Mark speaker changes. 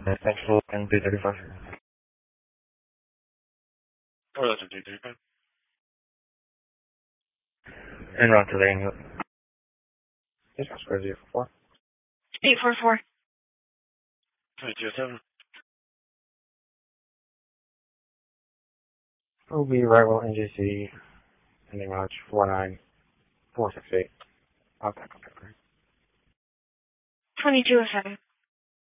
Speaker 1: Central and B35.
Speaker 2: Oh, that's a D3.
Speaker 1: En route to Lane Hill. This was crazy for
Speaker 3: 844.
Speaker 2: 2207.
Speaker 1: OB Rival NJC, ending March 49468. Okay.
Speaker 3: 2207.